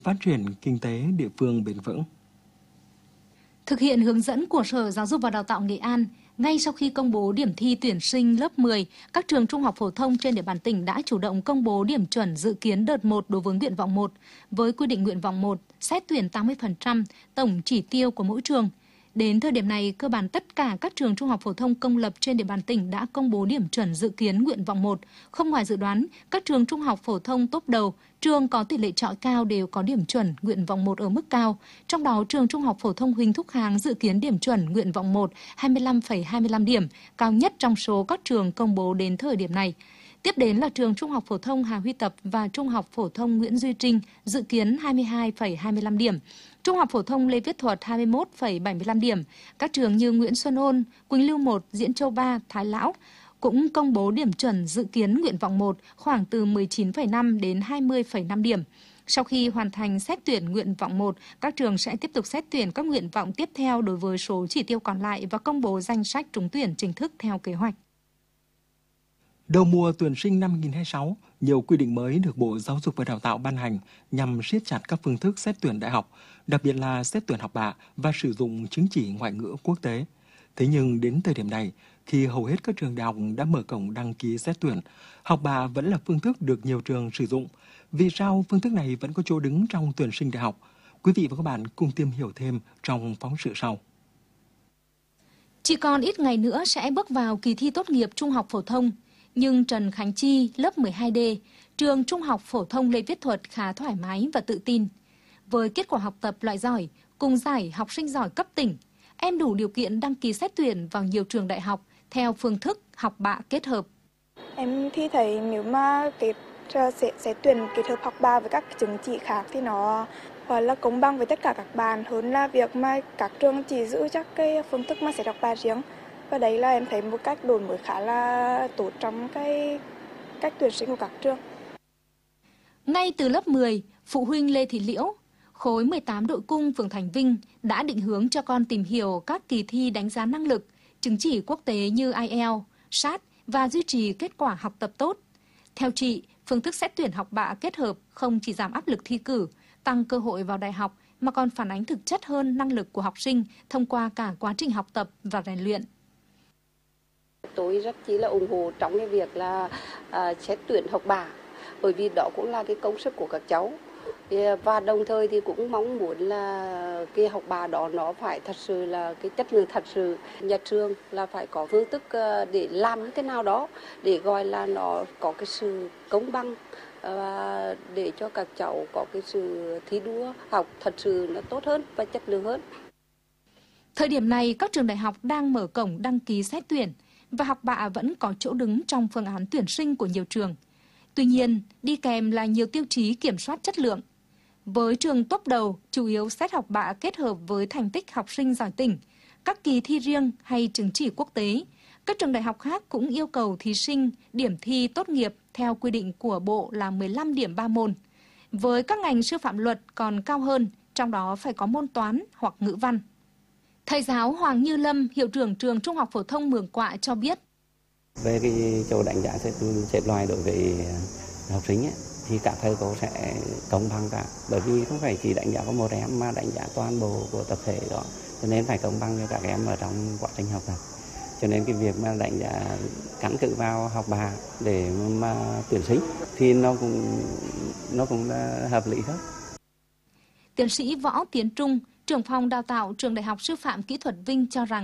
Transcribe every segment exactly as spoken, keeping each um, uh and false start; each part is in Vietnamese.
phát triển kinh tế địa phương bền vững. Thực hiện hướng dẫn của Sở Giáo dục và Đào tạo Nghệ An, ngay sau khi công bố điểm thi tuyển sinh lớp mười, các trường trung học phổ thông trên địa bàn tỉnh đã chủ động công bố điểm chuẩn dự kiến đợt một đối với nguyện vọng một. Với quy định nguyện vọng một, xét tuyển tám mươi phần trăm tổng chỉ tiêu của mỗi trường. Đến thời điểm này, cơ bản tất cả các trường trung học phổ thông công lập trên địa bàn tỉnh đã công bố điểm chuẩn dự kiến nguyện vọng một. Không ngoài dự đoán, các trường trung học phổ thông top đầu, trường có tỷ lệ chọi cao đều có điểm chuẩn nguyện vọng một ở mức cao. Trong đó, trường trung học phổ thông Huỳnh Thúc Kháng dự kiến điểm chuẩn nguyện vọng một hai mươi lăm phẩy hai mươi lăm điểm, cao nhất trong số các trường công bố đến thời điểm này. Tiếp đến là trường Trung học phổ thông Hà Huy Tập và Trung học phổ thông Nguyễn Duy Trinh dự kiến hai mươi hai phẩy hai mươi lăm điểm. Trung học phổ thông Lê Viết Thuật hai mươi mốt phẩy bảy mươi lăm điểm. Các trường như Nguyễn Xuân Ôn, Quỳnh Lưu một, Diễn Châu ba, Thái Lão cũng công bố điểm chuẩn dự kiến nguyện vọng một khoảng từ mười chín phẩy năm đến hai mươi phẩy năm điểm. Sau khi hoàn thành xét tuyển nguyện vọng một, các trường sẽ tiếp tục xét tuyển các nguyện vọng tiếp theo đối với số chỉ tiêu còn lại và công bố danh sách trúng tuyển chính thức theo kế hoạch. Đầu mùa tuyển sinh năm hai nghìn không trăm hai mươi sáu, nhiều quy định mới được Bộ Giáo dục và Đào tạo ban hành nhằm siết chặt các phương thức xét tuyển đại học, đặc biệt là xét tuyển học bạ và sử dụng chứng chỉ ngoại ngữ quốc tế. Thế nhưng đến thời điểm này, khi hầu hết các trường đại học đã mở cổng đăng ký xét tuyển, học bạ vẫn là phương thức được nhiều trường sử dụng. Vì sao phương thức này vẫn có chỗ đứng trong tuyển sinh đại học? Quý vị và các bạn cùng tìm hiểu thêm trong phóng sự sau. Chỉ còn ít ngày nữa sẽ bước vào kỳ thi tốt nghiệp trung học phổ thông. Nhưng Trần Khánh Chi, lớp mười hai D, trường Trung học phổ thông Lê Viết Thuật khá thoải mái và tự tin. Với kết quả học tập loại giỏi, cùng giải học sinh giỏi cấp tỉnh, em đủ điều kiện đăng ký xét tuyển vào nhiều trường đại học theo phương thức học bạ kết hợp. Em thì thấy nếu mà kết sẽ, sẽ tuyển kết hợp học bạ với các chứng chỉ khác thì nó gọi là công bằng với tất cả các bạn hơn là việc mà các trường chỉ giữ chắc cái phương thức mà sẽ học bạ riêng. Và đấy là em thấy một cách đổi mới khá là tốt trong cái cách tuyển sinh của các trường. Ngay từ lớp mười, phụ huynh Lê Thị Liễu, khối mười tám đội cung phường Thành Vinh đã định hướng cho con tìm hiểu các kỳ thi đánh giá năng lực, chứng chỉ quốc tế như ai eo, sát và duy trì kết quả học tập tốt. Theo chị, phương thức xét tuyển học bạ kết hợp không chỉ giảm áp lực thi cử, tăng cơ hội vào đại học mà còn phản ánh thực chất hơn năng lực của học sinh thông qua cả quá trình học tập và rèn luyện. Tôi rất chỉ là ủng hộ trong cái việc là uh, xét tuyển học bạ, bởi vì đó cũng là cái công sức của các cháu. Và đồng thời thì cũng mong muốn là cái học bạ đó nó phải thật sự là cái chất lượng thật sự. Nhà trường là phải có phương thức để làm như thế nào đó để gọi là nó có cái sự công bằng và để cho các cháu có cái sự thi đua học thật sự nó tốt hơn và chất lượng hơn. Thời điểm này, các trường đại học đang mở cổng đăng ký xét tuyển và học bạ vẫn có chỗ đứng trong phương án tuyển sinh của nhiều trường. Tuy nhiên, đi kèm là nhiều tiêu chí kiểm soát chất lượng. Với trường top đầu, chủ yếu xét học bạ kết hợp với thành tích học sinh giỏi tỉnh, các kỳ thi riêng hay chứng chỉ quốc tế. Các trường đại học khác cũng yêu cầu thí sinh điểm thi tốt nghiệp theo quy định của Bộ là mười lăm điểm ba môn. Với các ngành sư phạm luật còn cao hơn, trong đó phải có môn toán hoặc ngữ văn. Thầy giáo Hoàng Như Lâm, hiệu trưởng trường Trung học phổ thông Mường Quạ cho biết. Về cái chỗ đánh giá xếp, xếp loại đối với học sinh ấy, thì các thầy cô sẽ công bằng cả. Bởi vì không phải chỉ đánh giá có một em mà đánh giá toàn bộ của tập thể đó. Cho nên phải công bằng cho các em ở trong quá trình học tập. Cho nên cái việc mà đánh giá căn cứ vào học bạ để mà tuyển sinh thì nó cũng nó cũng là hợp lý thôi. Tiến sĩ Võ Tiến Trung, trưởng phòng đào tạo trường Đại học Sư phạm Kỹ thuật Vinh cho rằng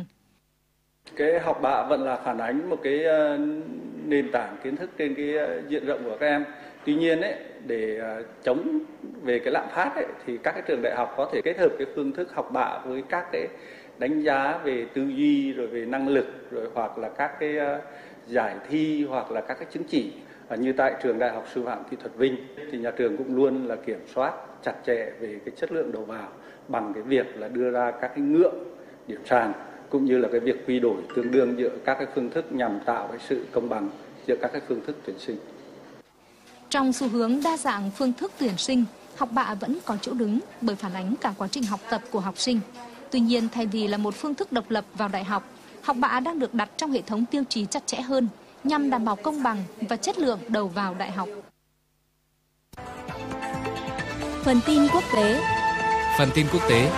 cái học bạ vẫn là phản ánh một cái nền tảng kiến thức trên cái diện rộng của các em. Tuy nhiên ấy, để chống về cái lạm phát ấy, thì các cái trường đại học có thể kết hợp cái phương thức học bạ với các cái đánh giá về tư duy rồi về năng lực rồi hoặc là các cái giải thi hoặc là các cái chứng chỉ. Và như tại trường Đại học Sư phạm Kỹ thuật Vinh thì nhà trường cũng luôn là kiểm soát chặt chẽ về cái chất lượng đầu vào bằng cái việc là đưa ra các cái ngưỡng điểm sàn cũng như là cái việc quy đổi tương đương giữa các cái phương thức nhằm tạo cái sự công bằng giữa các cái phương thức tuyển sinh. Trong xu hướng đa dạng phương thức tuyển sinh, học bạ vẫn có chỗ đứng bởi phản ánh cả quá trình học tập của học sinh. Tuy nhiên, thay vì là một phương thức độc lập vào đại học, học bạ đang được đặt trong hệ thống tiêu chí chặt chẽ hơn nhằm đảm bảo công bằng và chất lượng đầu vào đại học. Phần tin quốc tế. Phần tin quốc tế.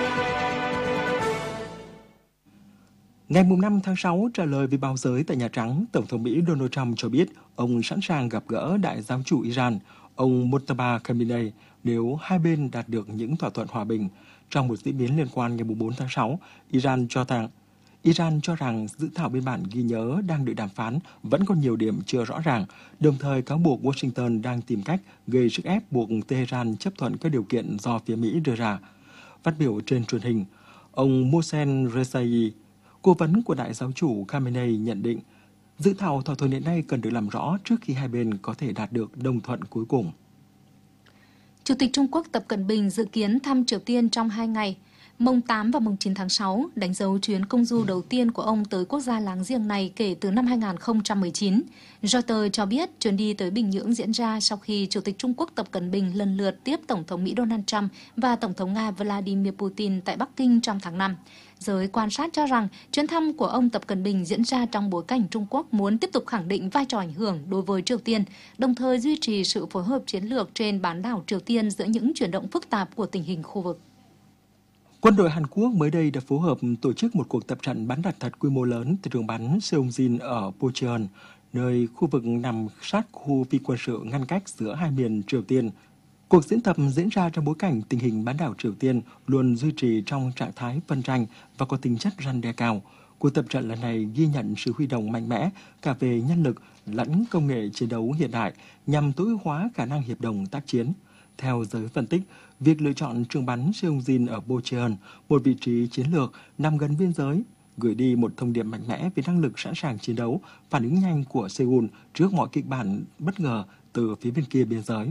Ngày năm tháng sáu, trả lời với báo giới tại Nhà Trắng, Tổng thống Mỹ Donald Trump cho biết ông sẵn sàng gặp gỡ đại giáo chủ Iran, ông Mojtaba Khamenei, nếu hai bên đạt được những thỏa thuận hòa bình. Trong một diễn biến liên quan ngày bốn tháng sáu, Iran cho rằng Iran cho rằng dự thảo biên bản ghi nhớ đang được đàm phán vẫn còn nhiều điểm chưa rõ ràng, đồng thời cáo buộc Washington đang tìm cách gây sức ép buộc Tehran chấp thuận các điều kiện do phía Mỹ đưa ra. Phát biểu trên truyền hình, ông Mohsen Rezaei, cố vấn của đại giáo chủ Khamenei nhận định, dự thảo thỏa thuận hiện nay cần được làm rõ trước khi hai bên có thể đạt được đồng thuận cuối cùng. Chủ tịch Trung Quốc Tập Cận Bình dự kiến thăm Triều Tiên trong hai ngày, mùng tám và mùng chín tháng sáu, đánh dấu chuyến công du đầu tiên của ông tới quốc gia láng giềng này kể từ năm hai nghìn không trăm mười chín. Reuters cho biết chuyến đi tới Bình Nhưỡng diễn ra sau khi Chủ tịch Trung Quốc Tập Cận Bình lần lượt tiếp Tổng thống Mỹ Donald Trump và Tổng thống Nga Vladimir Putin tại Bắc Kinh trong tháng năm. Giới quan sát cho rằng chuyến thăm của ông Tập Cận Bình diễn ra trong bối cảnh Trung Quốc muốn tiếp tục khẳng định vai trò ảnh hưởng đối với Triều Tiên, đồng thời duy trì sự phối hợp chiến lược trên bán đảo Triều Tiên giữa những chuyển động phức tạp của tình hình khu vực. Quân đội Hàn Quốc mới đây đã phối hợp tổ chức một cuộc tập trận bắn đạn thật quy mô lớn từ trường bắn Seongjin ở Pocheon, nơi khu vực nằm sát khu phi quân sự ngăn cách giữa hai miền Triều Tiên. Cuộc diễn tập diễn ra trong bối cảnh tình hình bán đảo Triều Tiên luôn duy trì trong trạng thái phân tranh và có tính chất răn đe cao. Cuộc tập trận lần này ghi nhận sự huy động mạnh mẽ cả về nhân lực lẫn công nghệ chiến đấu hiện đại nhằm tối ưu hóa khả năng hiệp đồng tác chiến. Theo giới phân tích, việc lựa chọn trường bắn Seongjin ở Pocheon, một vị trí chiến lược nằm gần biên giới, gửi đi một thông điệp mạnh mẽ về năng lực sẵn sàng chiến đấu, phản ứng nhanh của Seoul trước mọi kịch bản bất ngờ từ phía bên kia biên giới.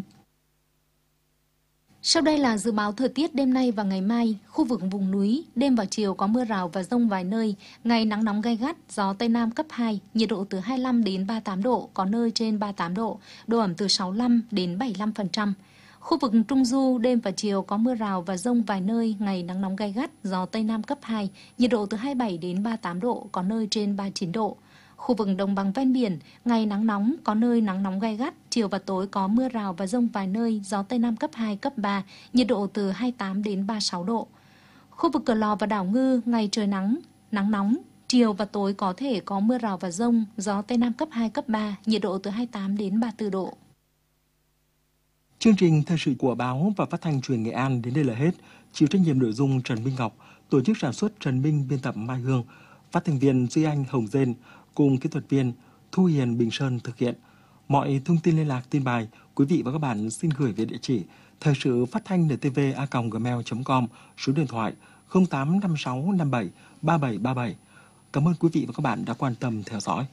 Sau đây là dự báo thời tiết đêm nay và ngày mai. Khu vực vùng núi, đêm và chiều có mưa rào và dông vài nơi, ngày nắng nóng gay gắt, gió Tây Nam cấp hai, nhiệt độ từ hai mươi lăm đến ba mươi tám độ, có nơi trên ba mươi tám độ, độ ẩm từ sáu mươi lăm đến bảy mươi lăm phần trăm. Khu vực Trung Du, đêm và chiều có mưa rào và dông vài nơi, ngày nắng nóng gay gắt, gió Tây Nam cấp hai, nhiệt độ từ hai mươi bảy đến ba mươi tám độ, có nơi trên ba mươi chín độ. Khu vực đồng bằng ven biển, ngày nắng nóng, có nơi nắng nóng gay gắt, chiều và tối có mưa rào và dông vài nơi, gió Tây Nam cấp hai, cấp ba, nhiệt độ từ hai mươi tám đến ba mươi sáu độ. Khu vực Cửa Lò và đảo Ngư, ngày trời nắng, nắng nóng, chiều và tối có thể có mưa rào và dông, gió Tây Nam cấp hai, cấp ba, nhiệt độ từ hai mươi tám đến ba mươi tư độ. Chương trình thời sự của báo và phát thanh truyền Nghệ An đến đây là hết. Chịu trách nhiệm nội dung Trần Minh Ngọc, tổ chức sản xuất Trần Minh, biên tập Mai Hương, phát thanh viên Duy Anh, Hồng Dên cùng kỹ thuật viên Thu Hiền, Bình Sơn thực hiện. Mọi thông tin liên lạc, tin bài, quý vị và các bạn xin gửi về địa chỉ thời sự phát thanh en tê vê a còng gmail chấm com, số điện thoại không tám năm sáu năm bảy ba bảy ba bảy. Cảm ơn quý vị và các bạn đã quan tâm theo dõi.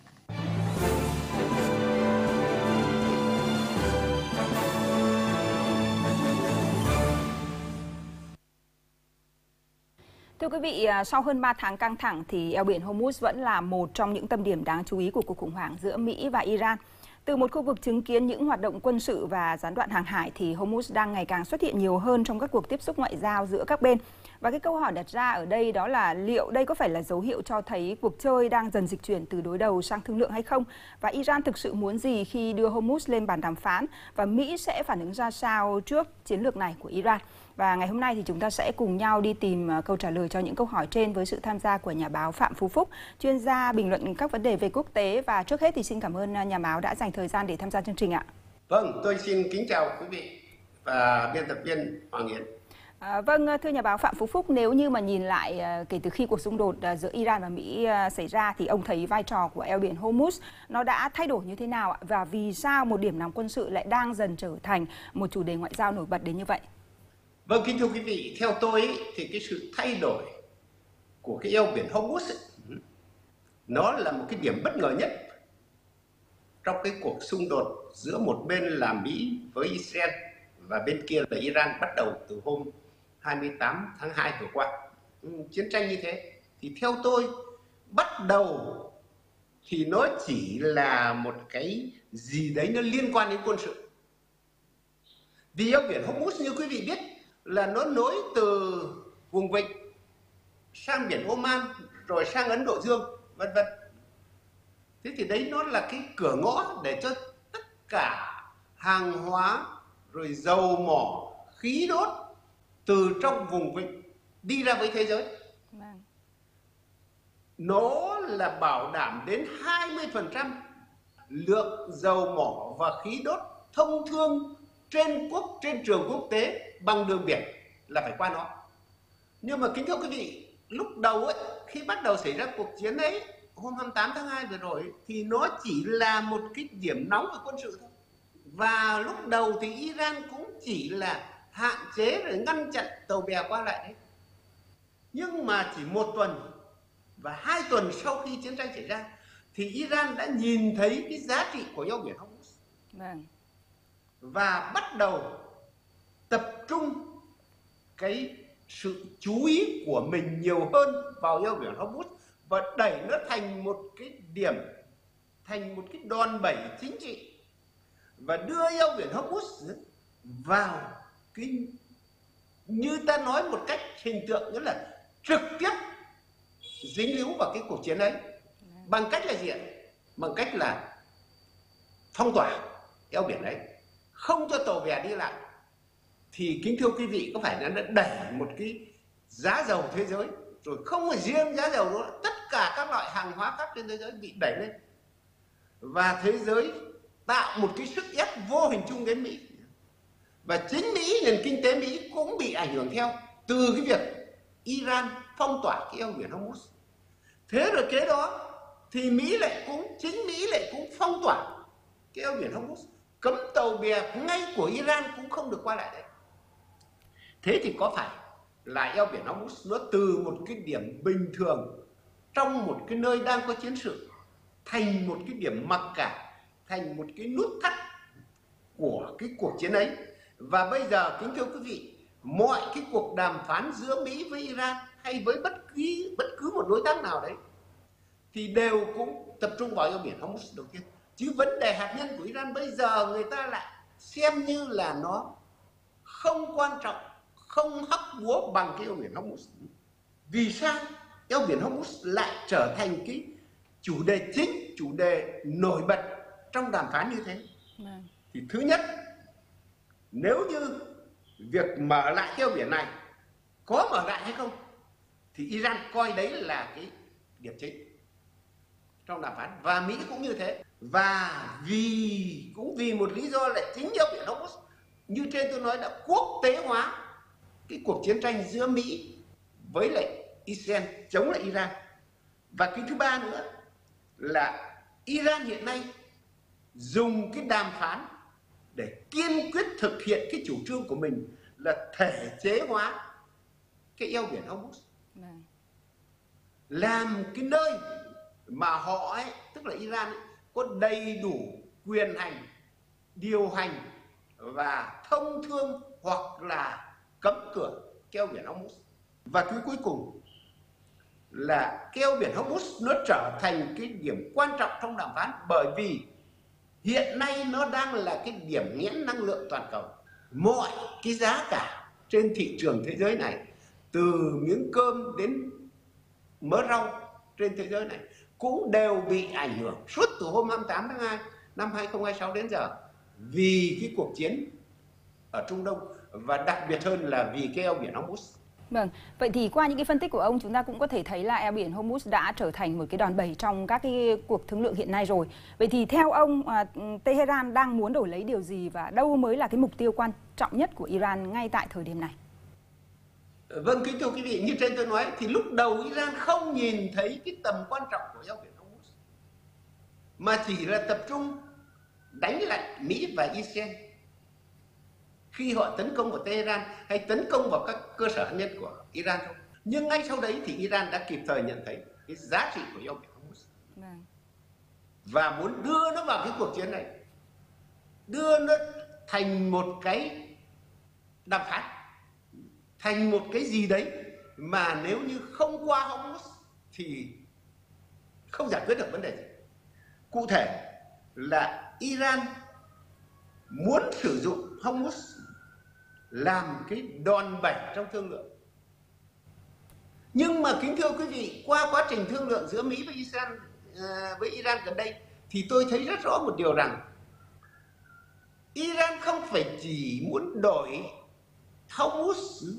Thưa quý vị, sau hơn ba tháng căng thẳng thì eo biển Hormuz vẫn là một trong những tâm điểm đáng chú ý của cuộc khủng hoảng giữa Mỹ và Iran. Từ một khu vực chứng kiến những hoạt động quân sự và gián đoạn hàng hải thì Hormuz đang ngày càng xuất hiện nhiều hơn trong các cuộc tiếp xúc ngoại giao giữa các bên. Và cái câu hỏi đặt ra ở đây đó là liệu đây có phải là dấu hiệu cho thấy cuộc chơi đang dần dịch chuyển từ đối đầu sang thương lượng hay không? Và Iran thực sự muốn gì khi đưa Hormuz lên bàn đàm phán? Và Mỹ sẽ phản ứng ra sao trước chiến lược này của Iran? Và ngày hôm nay thì chúng ta sẽ cùng nhau đi tìm câu trả lời cho những câu hỏi trên với sự tham gia của nhà báo Phạm Phú Phúc, chuyên gia bình luận các vấn đề về quốc tế. Và trước hết thì xin cảm ơn nhà báo đã dành thời gian để tham gia chương trình ạ. Vâng, tôi xin kính chào quý vị và biên tập viên Hoàng Yến. À, vâng, thưa nhà báo Phạm Phú Phúc, nếu như mà nhìn lại kể từ khi cuộc xung đột giữa Iran và Mỹ xảy ra thì ông thấy vai trò của eo biển Hormuz nó đã thay đổi như thế nào ạ? Và vì sao một điểm nóng quân sự lại đang dần trở thành một chủ đề ngoại giao nổi bật đến như vậy? Vâng, kính thưa quý vị, theo tôi ấy, thì cái sự thay đổi của cái eo biển Hormuz ấy, nó là một cái điểm bất ngờ nhất trong cái cuộc xung đột giữa một bên là Mỹ với Israel và bên kia là Iran bắt đầu từ hôm hai mươi tám tháng hai vừa qua. Ừ, chiến tranh như thế thì theo tôi bắt đầu thì nó chỉ là một cái gì đấy nó liên quan đến quân sự. Vì eo biển Hormuz như quý vị biết là nó nối từ vùng vịnh sang biển Oman rồi sang Ấn Độ Dương, vân vân. Thế thì đấy nó là cái cửa ngõ để cho tất cả hàng hóa rồi dầu mỏ, khí đốt từ trong vùng vịnh đi ra với thế giới. Vâng. Nó là bảo đảm đến hai mươi phần trăm lượng dầu mỏ và khí đốt thông thương trên quốc trên trường quốc tế bằng đường biển là phải qua nó. Nhưng mà kính thưa quý vị, lúc đầu ấy, khi bắt đầu xảy ra cuộc chiến ấy, hôm hai mươi tám tháng hai vừa rồi, thì nó chỉ là một cái điểm nóng về quân sự thôi. Và lúc đầu thì Iran cũng chỉ là hạn chế để ngăn chặn tàu bè qua lại đấy. Nhưng mà chỉ một tuần và hai tuần sau khi chiến tranh xảy ra thì Iran đã nhìn thấy cái giá trị của eo biển Hormuz. Vâng. Và bắt đầu tập trung cái sự chú ý của mình nhiều hơn vào eo biển Hormuz và đẩy nó thành một cái điểm, thành một cái đòn bẩy chính trị và đưa eo biển Hormuz vào cái, như ta nói một cách hình tượng, nghĩa là trực tiếp dính líu vào cái cuộc chiến ấy. Bằng cách là gì ạ? Bằng cách là phong tỏa eo biển ấy, không cho tàu bè đi lại. Thì kính thưa quý vị, có phải là nó đẩy một cái giá dầu thế giới, rồi không phải riêng giá dầu đó, tất cả các loại hàng hóa khác trên thế giới bị đẩy lên. Và thế giới tạo một cái sức ép vô hình chung đến Mỹ. Và chính Mỹ, nền kinh tế Mỹ cũng bị ảnh hưởng theo từ cái việc Iran phong tỏa cái eo biển Hormuz. Thế rồi kế đó thì Mỹ lại cũng, chính Mỹ lại cũng phong tỏa cái eo biển Hormuz, cấm tàu bè ngay của Iran cũng không được qua lại đấy. Thế thì có phải là eo biển Hormuz nó từ một cái điểm bình thường trong một cái nơi đang có chiến sự thành một cái điểm mặc cả, thành một cái nút thắt của cái cuộc chiến ấy. Và bây giờ kính thưa quý vị, mọi cái cuộc đàm phán giữa Mỹ với Iran hay với bất cứ bất cứ một đối tác nào đấy thì đều cũng tập trung vào eo biển Hormuz đầu tiên. Chứ vấn đề hạt nhân của Iran bây giờ người ta lại xem như là nó không quan trọng, không hóc búa bằng cái eo biển Hormuz. Vì sao eo biển Hormuz lại trở thành cái chủ đề chính, chủ đề nổi bật trong đàm phán như thế? Thì thứ nhất, nếu như việc mở lại cái eo biển này có mở lại hay không thì Iran coi đấy là cái điểm chính trong đàm phán, và Mỹ cũng như thế. Và vì cũng vì một lý do là chính eo biển Hormuz như trên tôi nói đã quốc tế hóa cái cuộc chiến tranh giữa Mỹ với lại Israel chống lại Iran. Và cái thứ ba nữa là Iran hiện nay dùng cái đàm phán để kiên quyết thực hiện cái chủ trương của mình là thể chế hóa cái eo biển Hormuz, làm cái nơi mà họ ấy, tức là Iran ấy, có đầy đủ quyền hành, điều hành và thông thương hoặc là cấm cửa cái eo biển Hormuz. Và cái cuối cùng là cái eo biển Hormuz nó trở thành cái điểm quan trọng trong đàm phán, bởi vì hiện nay nó đang là cái điểm nghẽn năng lượng toàn cầu. Mọi cái giá cả trên thị trường thế giới này, từ miếng cơm đến mớ rau trên thế giới này cũng đều bị ảnh hưởng suốt từ hôm hai mươi tám tháng hai năm hai nghìn không trăm hai mươi sáu đến giờ vì cái cuộc chiến ở Trung Đông, và đặc biệt hơn là vì cái eo biển Hormuz. Vâng, vậy thì qua những cái phân tích của ông, chúng ta cũng có thể thấy là eo biển Hormuz đã trở thành một cái đòn bẩy trong các cái cuộc thương lượng hiện nay rồi. Vậy thì theo ông, Tehran đang muốn đổi lấy điều gì và đâu mới là cái mục tiêu quan trọng nhất của Iran ngay tại thời điểm này? Vâng, kính thưa quý vị, như trên tôi nói thì lúc đầu Iran không nhìn thấy cái tầm quan trọng của eo biển Hormuz, mà chỉ là tập trung đánh lại Mỹ và Israel khi họ tấn công vào Tehran hay tấn công vào các cơ sở hạt nhân của Iran thôi. Nhưng ngay sau đấy thì Iran đã kịp thời nhận thấy cái giá trị của eo biển Hormuz và muốn đưa nó vào cái cuộc chiến này, đưa nó thành một cái đàm phán, thành một cái gì đấy mà nếu như không qua Hormuz thì không giải quyết được vấn đề gì. Cụ thể là Iran muốn sử dụng Hormuz làm cái đòn bẩy trong thương lượng. Nhưng mà kính thưa quý vị, qua quá trình thương lượng giữa Mỹ với Israel, với Iran gần đây thì tôi thấy rất rõ một điều rằng Iran không phải chỉ muốn đổi Hormuz